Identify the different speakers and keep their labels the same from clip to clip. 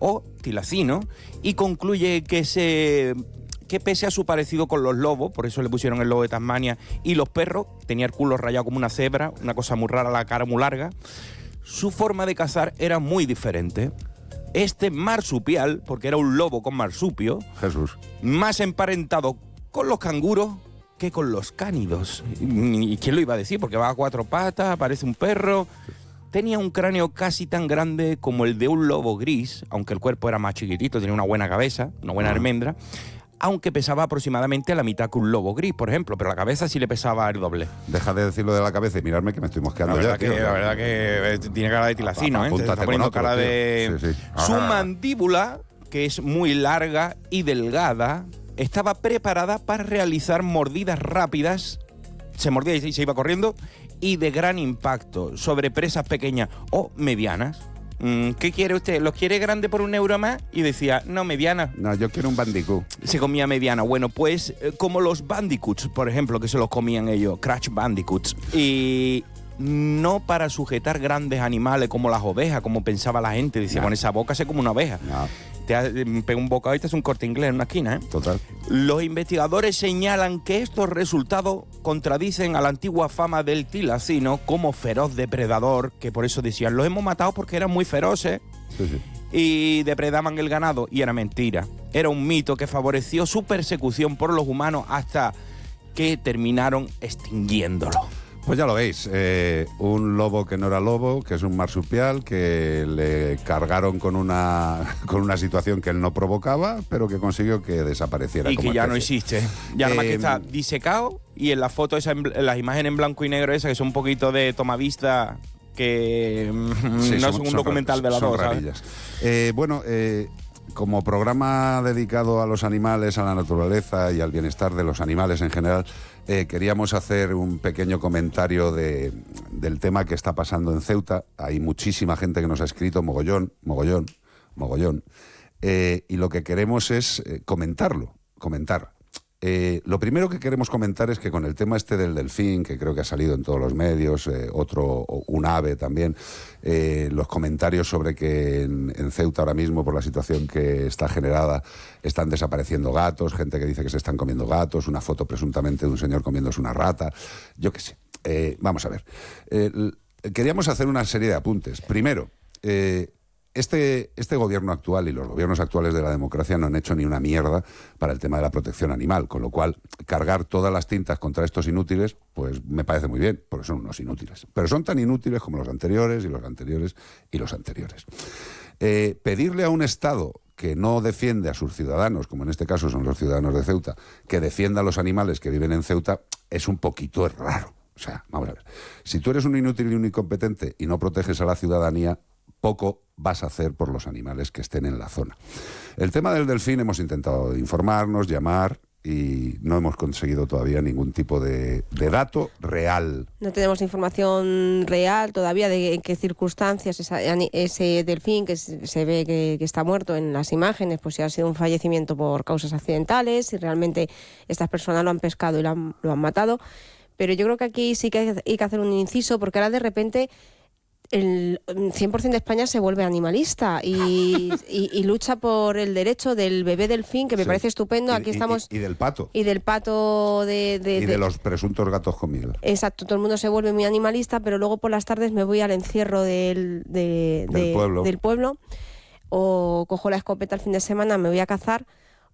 Speaker 1: o tilacino, y concluye que pese a su parecido con los lobos, por eso le pusieron el lobo de Tasmania, y los perros, tenía el culo rayado como una cebra, una cosa muy rara, la cara muy larga, su forma de cazar era muy diferente. Este marsupial, porque era un lobo con marsupio,
Speaker 2: Jesús,
Speaker 1: más emparentado con los canguros que con los cánidos. ¿Y quién lo iba a decir? Porque va a 4 patas, parece un perro. Tenía un cráneo casi tan grande como el de un lobo gris, aunque el cuerpo era más chiquitito, tenía una buena cabeza, una buena almendra, aunque pesaba aproximadamente a la mitad que un lobo gris, por ejemplo, pero la cabeza sí le pesaba el doble.
Speaker 2: deja de decirlo de la cabeza y mirarme que me estoy mosqueando
Speaker 1: La
Speaker 2: ya,
Speaker 1: verdad que tiene cara de tilacino, ¿eh? Te está
Speaker 2: Apúntate
Speaker 1: poniendo
Speaker 2: con otro,
Speaker 1: cara
Speaker 2: tío.
Speaker 1: de...
Speaker 2: Sí, sí.
Speaker 1: Su mandíbula, que es muy larga y delgada, estaba preparada para realizar mordidas rápidas, se mordía y se iba corriendo, y de gran impacto sobre presas pequeñas o medianas. ¿Qué quiere usted? ¿Los quiere grande por €1 más? Y decía, no, mediana.
Speaker 2: No, yo quiero un bandicoot.
Speaker 1: Se comía mediana. Bueno, pues como los bandicoots, por ejemplo, que se los comían ellos, Crash Bandicoots. Y no para sujetar grandes animales como las ovejas, como pensaba la gente. Decía, con esa boca se come una oveja. Te pega un bocado y te hace un Corte Inglés en una esquina, ¿eh?
Speaker 2: Total.
Speaker 1: Los investigadores señalan que estos resultados contradicen a la antigua fama del tilacino como feroz depredador, que por eso decían, los hemos matado porque eran muy feroces y depredaban el ganado, y era mentira. Era un mito que favoreció su persecución por los humanos hasta que terminaron extinguiéndolo.
Speaker 2: Pues ya lo veis, un lobo que no era lobo, que es un marsupial, que le cargaron con una situación que él no provocaba, pero que consiguió que desapareciera.
Speaker 1: Y
Speaker 2: como
Speaker 1: que ya no
Speaker 2: especie.
Speaker 1: existe. Ya nada más que está disecado, y en la foto, en las imágenes en blanco y negro esa, que son un poquito de tomavista, que
Speaker 2: Sí,
Speaker 1: no es un documental de las dos, ¿sabes?
Speaker 2: Como programa dedicado a los animales, a la naturaleza y al bienestar de los animales en general, queríamos hacer un pequeño comentario del tema que está pasando en Ceuta. Hay muchísima gente que nos ha escrito, mogollón, y lo que queremos es comentar. Lo primero que queremos comentar es que con el tema este del delfín, que creo que ha salido en todos los medios, un ave también, los comentarios sobre que en Ceuta ahora mismo, por la situación que está generada, están desapareciendo gatos, gente que dice que se están comiendo gatos, una foto presuntamente de un señor comiéndose una rata, yo qué sé. Vamos a ver. Queríamos hacer una serie de apuntes. Primero, este gobierno actual y los gobiernos actuales de la democracia no han hecho ni una mierda para el tema de la protección animal, con lo cual cargar todas las tintas contra estos inútiles, pues me parece muy bien, porque son unos inútiles. Pero son tan inútiles como los anteriores y los anteriores y los anteriores. Pedirle a un Estado que no defiende a sus ciudadanos, como en este caso son los ciudadanos de Ceuta, que defienda a los animales que viven en Ceuta, es un poquito raro. O sea, vamos a ver, si tú eres un inútil y un incompetente y no proteges a la ciudadanía, poco vas a hacer por los animales que estén en la zona. El tema del delfín hemos intentado informarnos, llamar, y no hemos conseguido todavía ningún tipo de dato real.
Speaker 3: No tenemos información real todavía de en qué circunstancias ese delfín que se ve que está muerto en las imágenes, pues si ha sido un fallecimiento por causas accidentales, si realmente estas personas lo han pescado y lo han matado. Pero yo creo que aquí sí que hay que hacer un inciso, porque ahora de repente el 100% de España se vuelve animalista y lucha por el derecho del bebé delfín, que me parece estupendo. Aquí estamos...
Speaker 2: Y del pato.
Speaker 3: Y del pato
Speaker 2: y de los presuntos gatos con miel.
Speaker 3: Exacto, todo el mundo se vuelve muy animalista, pero luego por las tardes me voy al encierro del pueblo, o cojo la escopeta el fin de semana, me voy a cazar,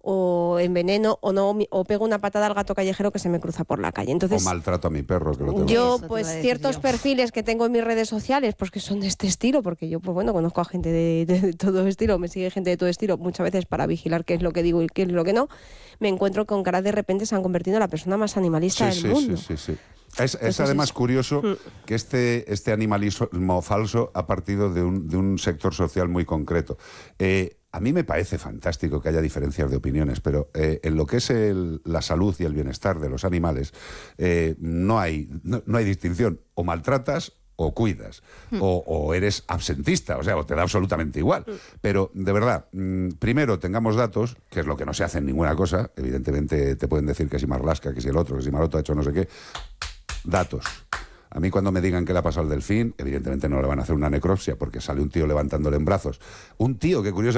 Speaker 3: o enveneno, o pego una patada al gato callejero que se me cruza por la calle. Entonces,
Speaker 2: o maltrato a mi perro, que lo tengo.
Speaker 3: Yo, pues ciertos perfiles que tengo en mis redes sociales, pues que son de este estilo, porque yo, pues bueno, conozco a gente de todo estilo, me sigue gente de todo estilo, muchas veces para vigilar qué es lo que digo y qué es lo que no, me encuentro con que ahora de repente se han convertido en la persona más animalista del mundo.
Speaker 2: Sí. Es además curioso que este animalismo falso ha partido de un sector social muy concreto. A mí me parece fantástico que haya diferencias de opiniones, pero en lo que es la salud y el bienestar de los animales no hay distinción. O maltratas o cuidas, o eres absentista, o sea, o te da absolutamente igual. Pero, de verdad, primero tengamos datos, que es lo que no se hace en ninguna cosa. Evidentemente te pueden decir que si Marlaska, que si el otro, que si Maroto ha hecho no sé qué. Datos. A mí cuando me digan qué le ha pasado al delfín, evidentemente no le van a hacer una necropsia porque sale un tío levantándole en brazos. Un tío que curiosamente